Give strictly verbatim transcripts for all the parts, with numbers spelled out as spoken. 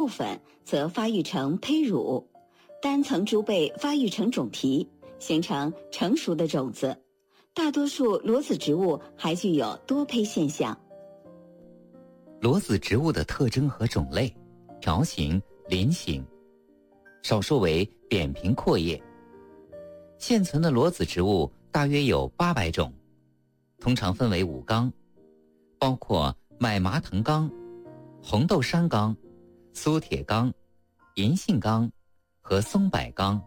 粉则发育成胚乳，单层株被发育成种皮，形成成熟的种子。大多数裸子植物还具有多胚现象。 裸子植物的特征和种类：条形、菱形，少数为扁平阔叶。现存的裸子植物大约有八百种，通常分为五纲，包括麦麻藤纲、红豆杉纲、苏铁纲、银杏纲和松柏纲。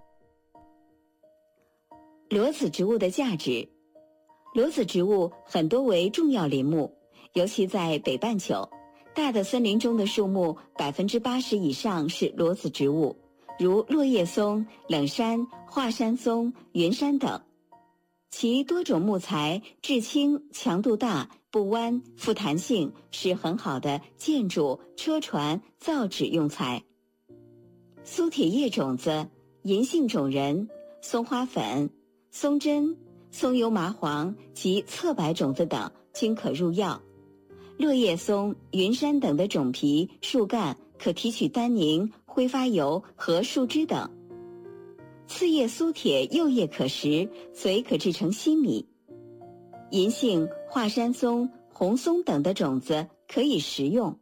裸子植物的价值：裸子植物很多为重要林木，尤其在北半球，大的森林中的树木百分之八十以上是裸子植物，如落叶松、冷杉、华山松、云杉等。其多种木材质轻、强度大、不弯、富弹性，是很好的建筑、车船、造纸用材。苏铁叶种子、银杏种仁、松花粉、松针、松油麻黄及侧柏种子等均可入药。落叶松、云杉等的种皮、树干可提取单宁、挥发油和树枝等。刺叶苏铁幼叶可食，髓可制成稀米。银杏、华山松、红松等的种子可以食用。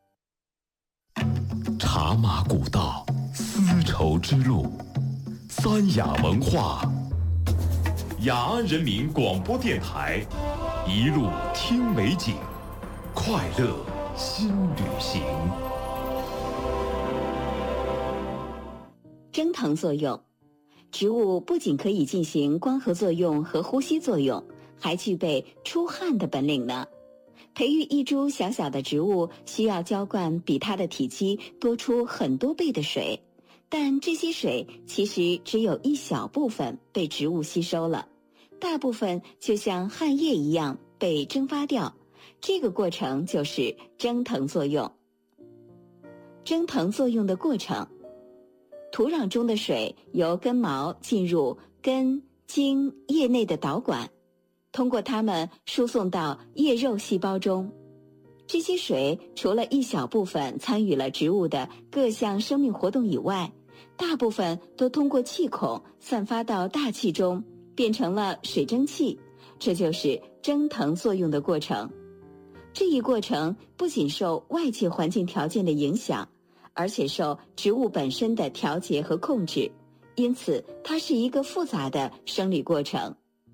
茶马古道，丝绸之路，三雅文化。雅安人民广播电台，一路听美景，快乐新旅行。 蒸腾作用。植物不仅可以进行光合作用和呼吸作用，还具备出汗的本领呢。培育一株小小的植物需要浇灌比它的体积多出很多倍的水，但这些水其实只有一小部分被植物吸收了，大部分就像汗液一样被蒸发掉，这个过程就是蒸腾作用。蒸腾作用的过程：土壤中的水由根毛进入根、茎、叶内的导管，通过它们输送到叶肉细胞中。这些水除了一小部分参与了植物的各项生命活动以外，大部分都通过气孔散发到大气中，变成了水蒸气，这就是蒸腾作用的过程。这一过程不仅受外界环境条件的影响，而且受植物本身的调节和控制，因此它是一个复杂的生理过程。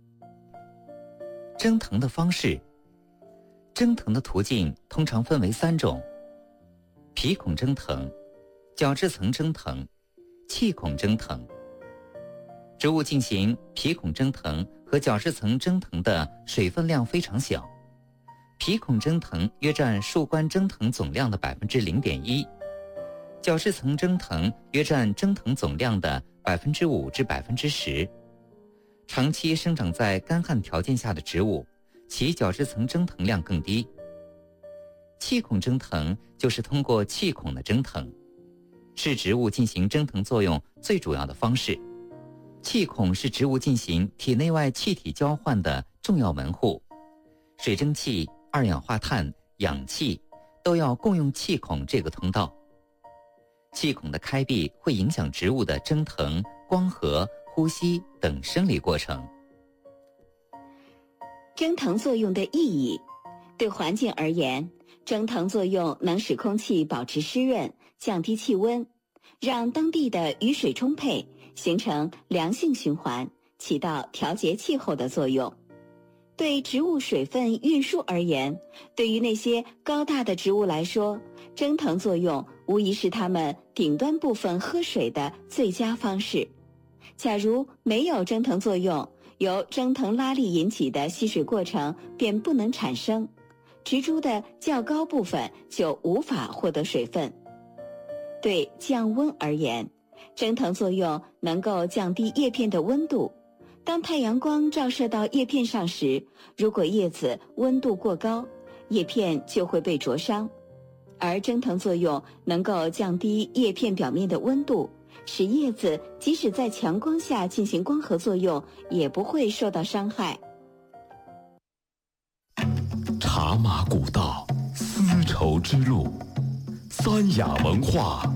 蒸腾的方式：蒸腾的途径通常分为三种：皮孔蒸腾、角质层蒸腾、气孔蒸腾。植物进行皮孔蒸腾和角质层蒸腾的水分量非常小，皮孔蒸腾约占树冠蒸腾总量的 百分之零点一，角质层蒸腾约占蒸腾总量的 百分之五 至 百分之十。 长期生长在干旱条件下的植物，其角质层蒸腾量更低。气孔蒸腾就是通过气孔的蒸腾，是植物进行蒸腾作用最主要的方式。气孔是植物进行体内外气体交换的重要门户，水蒸气、二氧化碳、氧气都要共用气孔这个通道。气孔的开闭会影响植物的蒸腾、光合、呼吸等生理过程。 蒸腾作用的意义：对环境而言，蒸腾作用能使空气保持湿润，降低气温，让当地的雨水充沛，形成良性循环，起到调节气候的作用。对植物水分运输而言，对于那些高大的植物来说，蒸腾作用无疑是它们顶端部分喝水的最佳方式。假如没有蒸腾作用，由蒸腾拉力引起的吸水过程便不能产生，植株的较高部分就无法获得水分。对降温而言，蒸腾作用能够降低叶片的温度。当太阳光照射到叶片上时，如果叶子温度过高，叶片就会被灼伤。而蒸腾作用能够降低叶片表面的温度，使叶子即使在强光下进行光合作用，也不会受到伤害。 茶马古道，丝绸之路，三雅文化。